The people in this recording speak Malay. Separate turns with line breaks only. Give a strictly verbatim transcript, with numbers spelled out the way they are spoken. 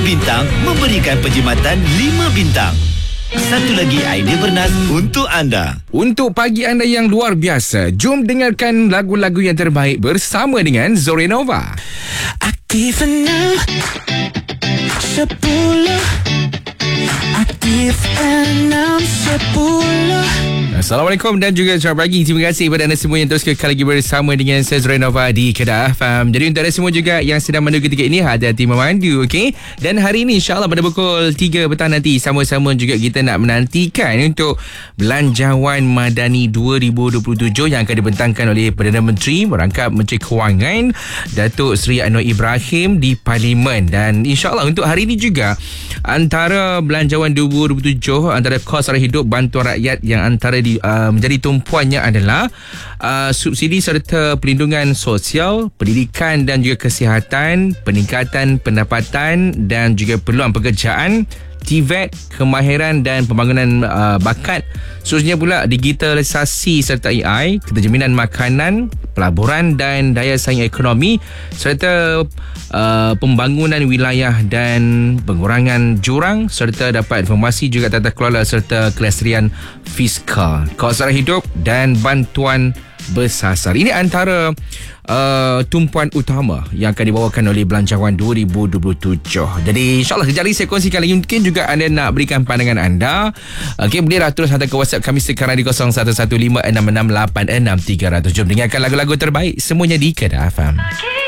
bintang memberikan penjimatan lima bintang. Satu lagi idea bernas untuk anda.
Untuk pagi anda yang luar biasa, jom dengarkan lagu-lagu yang terbaik bersama dengan Zorenova.
Aktif enam sepuluh, aktif enam sepuluh.
Assalamualaikum dan juga selamat pagi. Terima kasih kepada anda semua yang terus kekal lagi bersama dengan saya Zorenova di Kedah F M. Jadi untuk anda semua juga yang sedang menuju ketika ini, hati-hati memandu, okey? Dan hari ini insyaAllah pada pukul tiga petang nanti, sama-sama juga kita nak menantikan untuk Belanjawan Madani dua ribu dua puluh tujuh yang akan dibentangkan oleh Perdana Menteri merangkap Menteri Kewangan Datuk Seri Anwar Ibrahim di Parlimen. Dan insyaAllah untuk hari ini juga antara Belanjawan dua ribu dua puluh tujuh, antara kos sara hidup bantuan rakyat yang antara di, uh, menjadi tumpuannya adalah uh, subsidi serta perlindungan sosial, pendidikan dan juga kesihatan, peningkatan pendapatan dan juga peluang pekerjaan, T V E T, kemahiran dan pembangunan uh, bakat, seterusnya pula digitalisasi serta A I, keterjaminan makanan, pelaburan dan daya saing ekonomi serta uh, pembangunan wilayah dan pengurangan jurang serta dapat informasi juga tata kelola serta kelestarian fiskal, kos sara hidup dan bantuan bersasar. Ini antara uh, tumpuan utama yang akan dibawakan oleh Belanjawan dua ribu dua puluh tujuh. Jadi insyaAllah kejap lagi saya kongsikan lagi. Mungkin juga anda nak berikan pandangan anda, okay, bolehlah terus hantar ke WhatsApp kami sekarang di kosong satu satu lima enam enam lapan enam tiga kosong kosong. Jom dengarkan lagu-lagu terbaik semuanya di Kedah F M.